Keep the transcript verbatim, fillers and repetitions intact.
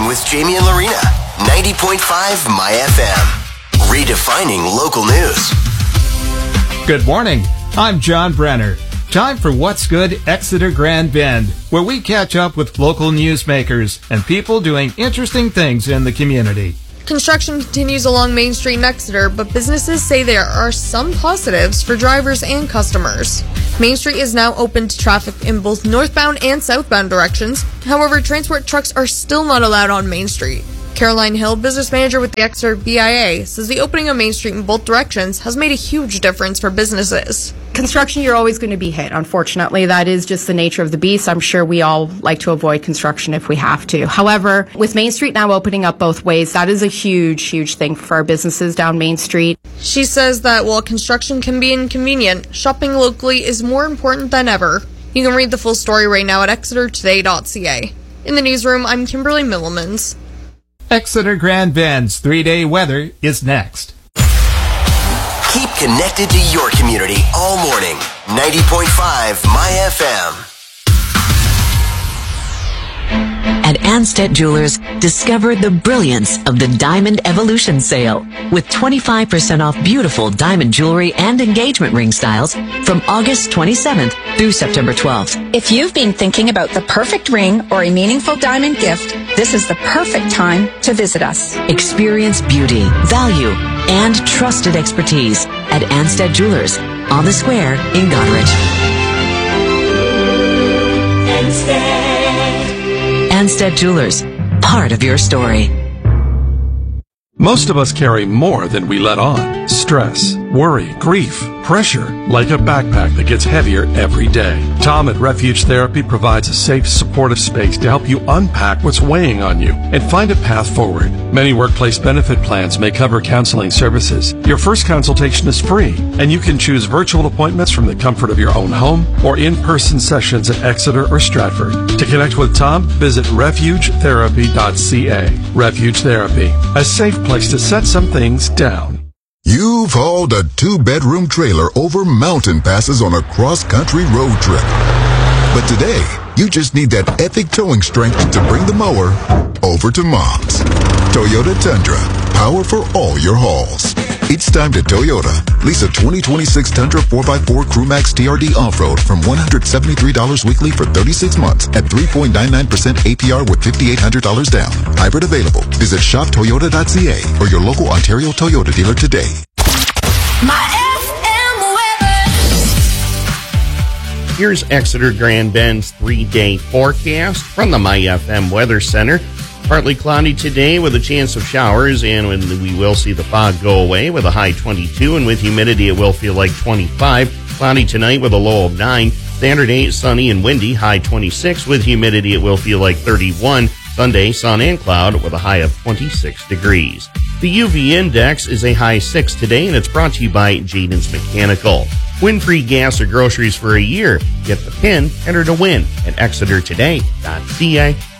Morning with Jamie and Lorena. ninety point five My F M. Redefining local news. Good morning. I'm John Brenner. Time for What's Good Exeter Grand Bend, where we catch up with local newsmakers and people doing interesting things in the community. Construction continues along Main Street in Exeter, but businesses say there are some positives for drivers and customers. Main Street is now open to traffic in both northbound and southbound directions. However, transport trucks are still not allowed on Main Street. Caroline Hill, business manager with the Exeter B I A, says the opening of Main Street in both directions has made a huge difference for businesses. Construction, you're always going to be hit. Unfortunately, that is just the nature of the beast. I'm sure we all like to avoid construction if we have to. However, with Main Street now opening up both ways, that is a huge, huge thing for our businesses down Main Street. She says that while construction can be inconvenient, shopping locally is more important than ever. You can read the full story right now at exeter today dot c a. In the newsroom, I'm Kimberly Millemans. Exeter Grand Bend's three-day weather is next. Keep connected to your community all morning. ninety point five My F M. At Anstead Jewelers, discover the brilliance of the Diamond Evolution Sale with twenty-five percent off beautiful diamond jewelry and engagement ring styles from August twenty-seventh through September twelfth. If you've been thinking about the perfect ring or a meaningful diamond gift, this is the perfect time to visit us. Experience beauty, value, and trusted expertise at Anstead Jewelers on the square in Goderich. Anstead. Anstead Jewelers, part of your story. Most of us carry more than we let on. Stress, worry, grief, pressure, like a backpack that gets heavier every day. Tom at Refuge Therapy provides a safe, supportive space to help you unpack what's weighing on you and find a path forward. Many workplace benefit plans may cover counseling services. Your first consultation is free, and you can choose virtual appointments from the comfort of your own home or in-person sessions at Exeter or Stratford. To connect with Tom, visit refuge therapy dot c a. Refuge Therapy, a safe place to set some things down. You've hauled a two-bedroom trailer over mountain passes on a cross-country road trip. But today, you just need that epic towing strength to bring the mower over to Mom's. Toyota Tundra, power for all your hauls. It's time to Toyota. Lease a twenty twenty-six Tundra four by four Crewmax T R D Off-Road from one hundred seventy-three dollars weekly for thirty-six months at three point nine nine percent A P R with five thousand eight hundred dollars down. Hybrid available. Visit shop toyota dot c a or your local Ontario Toyota dealer today. My F M weather. Here's Exeter Grand Bend's three-day forecast from the My F M Weather Center. Partly cloudy today with a chance of showers, and we will see the fog go away with a high twenty-two, and with humidity it will feel like twenty-five. Cloudy tonight with a low of nine. Saturday, sunny and windy, high twenty-six. With humidity it will feel like thirty-one. Sunday, sun and cloud with a high of twenty-six degrees. The U V index is a high six today, and it's brought to you by Jaden's Mechanical. Win free gas or groceries for a year. Get the pin, enter to win at exeter today dot c a.